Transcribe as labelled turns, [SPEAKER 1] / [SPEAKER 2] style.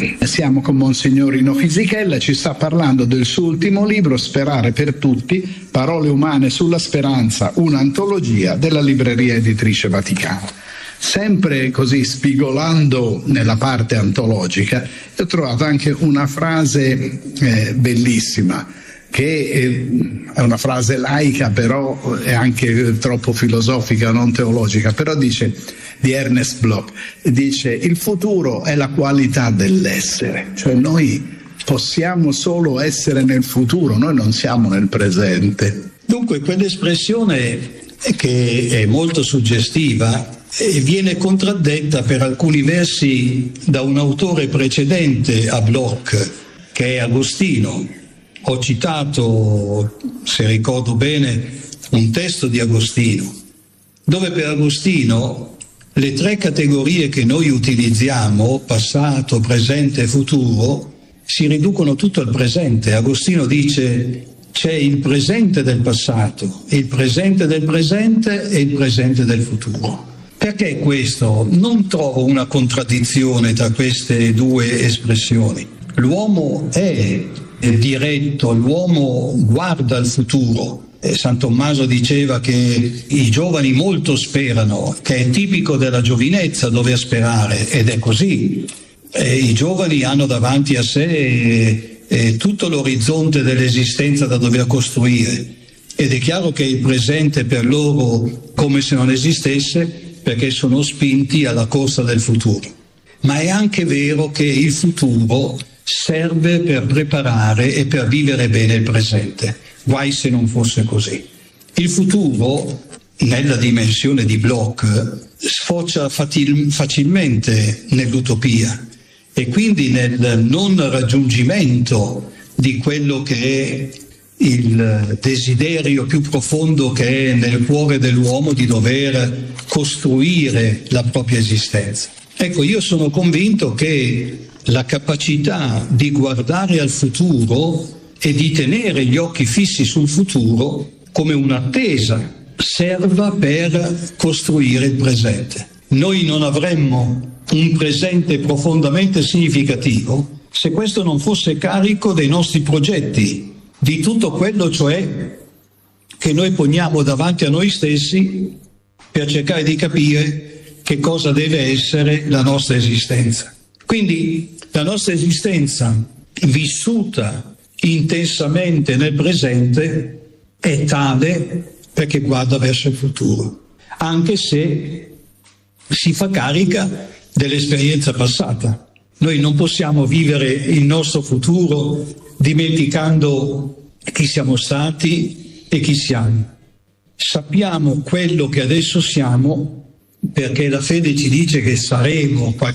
[SPEAKER 1] Siamo con Monsignor Fisichella, ci sta parlando del suo ultimo libro, Sperare per tutti, parole umane sulla speranza, un'antologia della Libreria Editrice Vaticana. Sempre così spigolando nella parte antologica, ho trovato anche una frase bellissima, che è una frase laica, però è anche troppo filosofica, non teologica, però dice, di Ernest Bloch, dice: il futuro è la qualità dell'essere, cioè noi possiamo solo essere nel futuro, noi non siamo nel presente.
[SPEAKER 2] Dunque quell'espressione che è molto suggestiva viene contraddetta per alcuni versi da un autore precedente a Bloch, che è Agostino. Ho citato, se ricordo bene, un testo di Agostino, dove per Agostino le tre categorie che noi utilizziamo, passato, presente e futuro, si riducono tutto al presente. Agostino dice: c'è il presente del passato, il presente del presente e il presente del futuro. Perché questo? Non trovo una contraddizione tra queste due espressioni. L'uomo è diretto, l'uomo guarda al futuro. San Tommaso diceva che i giovani molto sperano, che è tipico della giovinezza dover sperare, ed è così. I giovani hanno davanti a sé tutto l'orizzonte dell'esistenza da dover costruire, ed è chiaro che il presente è per loro come se non esistesse, perché sono spinti alla corsa del futuro. Ma è anche vero che il futuro serve per preparare e per vivere bene il presente. Guai se non fosse così. Il futuro, nella dimensione di Bloch, sfocia facilmente nell'utopia e quindi nel non raggiungimento di quello che è il desiderio più profondo che è nel cuore dell'uomo di dover costruire la propria esistenza. Ecco, io sono convinto che la capacità di guardare al futuro e di tenere gli occhi fissi sul futuro come un'attesa serva per costruire il presente. Noi non avremmo un presente profondamente significativo se questo non fosse carico dei nostri progetti, di tutto quello cioè che noi poniamo davanti a noi stessi per cercare di capire che cosa deve essere la nostra esistenza. Quindi la nostra esistenza vissuta intensamente nel presente è tale perché guarda verso il futuro, anche se si fa carica dell'esperienza passata. Noi non possiamo vivere il nostro futuro dimenticando chi siamo stati e chi siamo. Sappiamo quello che adesso siamo perché la fede ci dice che saremo